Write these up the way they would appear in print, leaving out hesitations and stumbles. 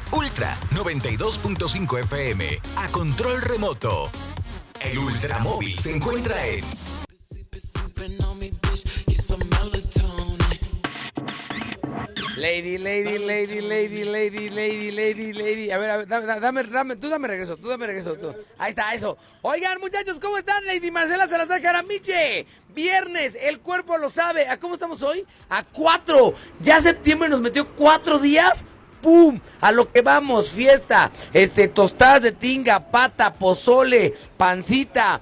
Ultra 92.5 FM, a control remoto. El Ultramóvil se encuentra en... Lady. A ver, dame, tú dame regreso, tú. Ahí está, eso. Oigan, muchachos, ¿cómo están? Lady Marcela Salazar Jaramiche. Viernes, el cuerpo lo sabe. ¿A cómo estamos hoy? A 4. Ya septiembre nos metió 4 días. ¡Pum! A lo que vamos, fiesta. Tostadas de tinga, pata, pozole, pancita,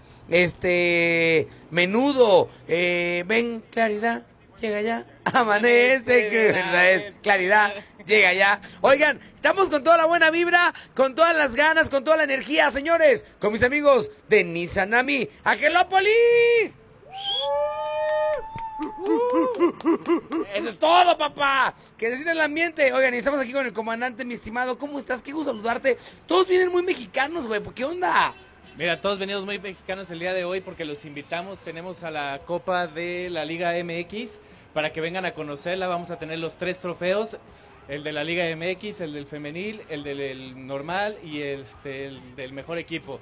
menudo. Ven, claridad. Llega ya, amanece, que verdad es, claridad, llega ya. Oigan, estamos con toda la buena vibra, con todas las ganas, con toda la energía, señores, con mis amigos de Nissanami, ¡Angelópolis! Eso es todo, papá. Que se sienta el ambiente. Oigan, y estamos aquí con el comandante, mi estimado. ¿Cómo estás? Qué gusto saludarte. Todos vienen muy mexicanos, güey. ¿Qué onda? Mira, todos venimos muy mexicanos el día de hoy porque los invitamos. Tenemos a la Copa de la Liga MX para que vengan a conocerla. Vamos a tener los 3 trofeos: el de la Liga MX, el del femenil, el del normal y el del mejor equipo.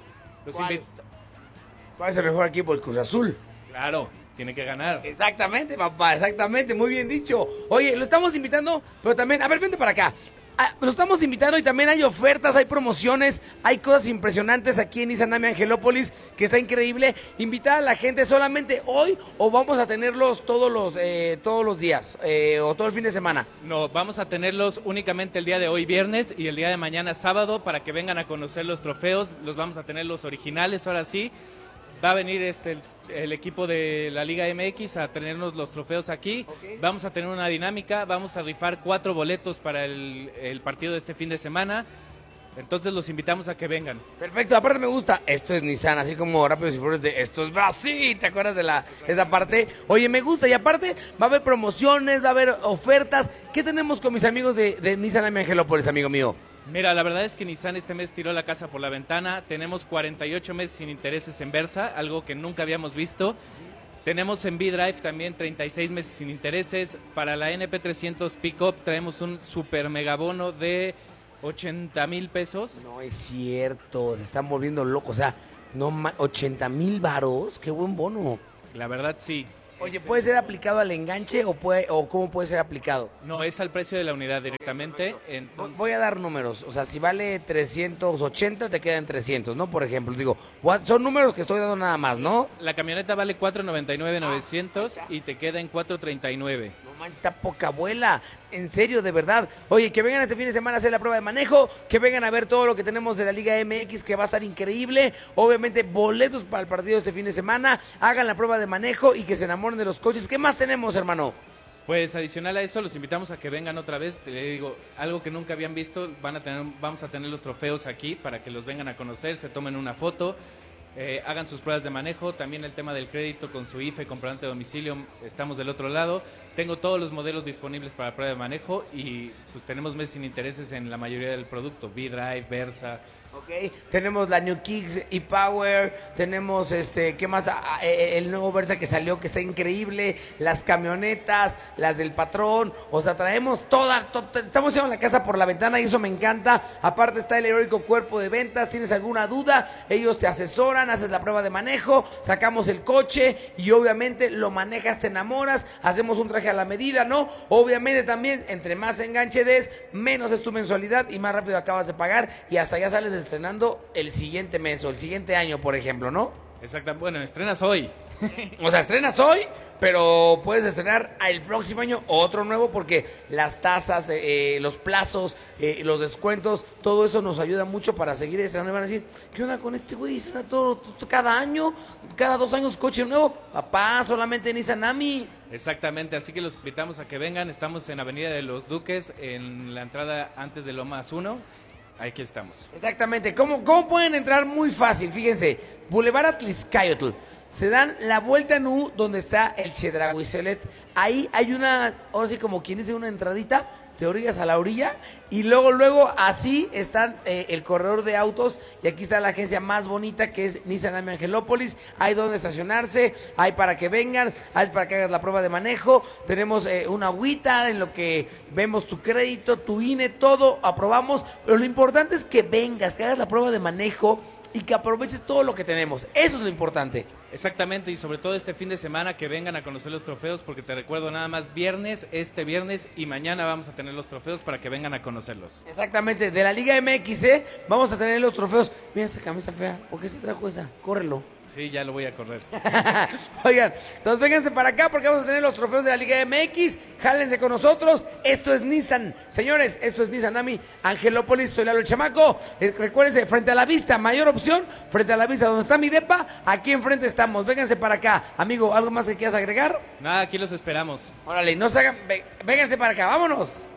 ¿Cuál es el mejor equipo? El Cruz Azul. Claro, tiene que ganar. Exactamente, papá, exactamente, muy bien dicho. Oye, lo estamos invitando, pero también, a ver, vente para acá. Lo estamos invitando y también hay ofertas, hay promociones, hay cosas impresionantes aquí en Nissanami Angelópolis, que está increíble. Invitar a la gente solamente hoy o vamos a tenerlos todos los días o todo el fin de semana. No, vamos a tenerlos únicamente el día de hoy viernes y el día de mañana sábado para que vengan a conocer los trofeos. Los vamos a tener los originales, ahora sí. Va a venir el equipo de la Liga MX a tenernos los trofeos aquí. Okay. Vamos a tener una dinámica, vamos a rifar 4 boletos para el partido de este fin de semana. Entonces los invitamos a que vengan. Perfecto, aparte me gusta, esto es Nissan, así como Rápidos y Furiosos de esto es Brasil, ¿te acuerdas de esa parte? Oye, me gusta, y aparte va a haber promociones, va a haber ofertas. ¿Qué tenemos con mis amigos de Nissan Angelópolis, amigo mío? Mira, la verdad es que Nissan este mes tiró la casa por la ventana. Tenemos 48 meses sin intereses en Versa, algo que nunca habíamos visto. Tenemos en V-Drive también 36 meses sin intereses. Para la NP300 Pickup traemos un super megabono de 80,000 pesos. No es cierto, se están volviendo locos. O sea, 80,000 varos, qué buen bono. La verdad sí. Oye, ¿puede ser aplicado al enganche o cómo puede ser aplicado? No, es al precio de la unidad directamente. Entonces... Voy a dar números. O sea, si vale 380, te quedan 300, ¿no? Por ejemplo, digo, son números que estoy dando nada más, ¿no? La camioneta vale 499,900 y te queda en 439. No manches, está poca abuela. En serio, de verdad. Oye, que vengan este fin de semana a hacer la prueba de manejo, que vengan a ver todo lo que tenemos de la Liga MX, que va a estar increíble. Obviamente, boletos para el partido este fin de semana. Hagan la prueba de manejo y que se enamoren de los coches. ¿Qué más tenemos, hermano? Pues adicional a eso, los invitamos a que vengan otra vez. Te digo, algo que nunca habían visto, vamos a tener los trofeos aquí para que los vengan a conocer, se tomen una foto, hagan sus pruebas de manejo. También el tema del crédito con su IFE, comprobante de domicilio, estamos del otro lado. Tengo todos los modelos disponibles para prueba de manejo y pues tenemos meses sin intereses en la mayoría del producto, V-Drive, Versa. Ok, tenemos la New Kicks e-Power, tenemos ¿qué más? El nuevo Versa que salió, que está increíble, las camionetas, las del patrón, o sea, traemos estamos haciendo la casa por la ventana y eso me encanta. Aparte está el heroico cuerpo de ventas, tienes alguna duda, ellos te asesoran, haces la prueba de manejo, sacamos el coche y obviamente lo manejas, te enamoras, hacemos un traje a la medida, ¿no? Obviamente también, entre más enganche des, menos es tu mensualidad y más rápido acabas de pagar y hasta ya sales estrenando el siguiente mes o el siguiente año, por ejemplo, ¿no? Exacto, bueno, estrenas hoy. O sea, estrenas hoy, pero puedes estrenar el próximo año otro nuevo porque las tasas, los plazos, los descuentos, todo eso nos ayuda mucho para seguir estrenando. Y van a decir, ¿qué onda con este güey? ¿Estrena todo cada año? ¿Cada 2 años coche nuevo? Papá, solamente en Nissanami. Exactamente, así que los invitamos a que vengan. Estamos en Avenida de los Duques, en la entrada antes de Lomas 1. Aquí estamos. Exactamente. ¿Cómo pueden entrar? Muy fácil, fíjense. Boulevard Atlixcayotl. Se dan la vuelta en U donde está el Chedraui Celet. Ahí hay una, ahora sí como quien dice, una entradita te orillas a la orilla y luego así están el corredor de autos y aquí está la agencia más bonita que es Nissan AMI Angelópolis. Hay donde estacionarse, hay para que vengan, hay para que hagas la prueba de manejo, tenemos una agüita en lo que vemos tu crédito, tu INE, todo aprobamos, pero lo importante es que vengas, que hagas la prueba de manejo y que aproveches todo lo que tenemos. Eso es lo importante. Exactamente, y sobre todo este fin de semana que vengan a conocer los trofeos, porque te recuerdo nada más este viernes y mañana vamos a tener los trofeos para que vengan a conocerlos. Exactamente, de la Liga MX, vamos a tener los trofeos. Mira esta camisa fea, ¿por qué se trajo esa? Córrelo. Sí, ya lo voy a correr. Oigan, entonces vénganse para acá porque vamos a tener los trofeos de la Liga MX. Jálense con nosotros. Esto es Nissan. Señores, esto es Nissan AMI Angelópolis. Soy Lalo el Chamaco. Recuérdense, frente a la vista, mayor opción. Frente a la vista, donde está mi depa, aquí enfrente estamos. Vénganse para acá. Amigo, ¿algo más que quieras agregar? Nada, aquí los esperamos. Órale, no se hagan. Vénganse para acá, vámonos.